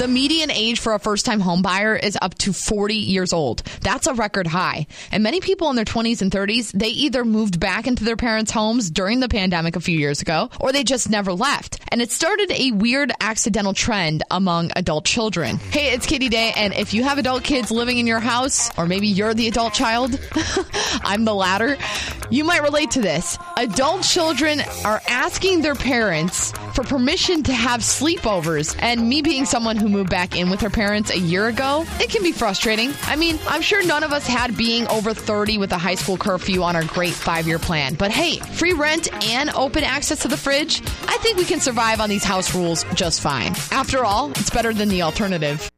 The median age for a first-time home buyer is up to 40 years old. That's a record high. And many people in their 20s and 30s, they either moved back into their parents' homes during the pandemic a few years ago, or they just never left. And it started a weird accidental trend among adult children. Hey, it's Katie Day, and if you have adult kids living in your house, or maybe you're the adult child, I'm the latter, you might relate to this. Adult children are asking their parents for permission to have sleepovers, and me being someone who moved back in with her parents a year ago, it can be frustrating. I mean, I'm sure none of us had being over 30 with a high school curfew on our great 5-year plan, but hey, free rent and open access to the fridge, I think we can survive on these house rules just fine. After all, it's better than the alternative.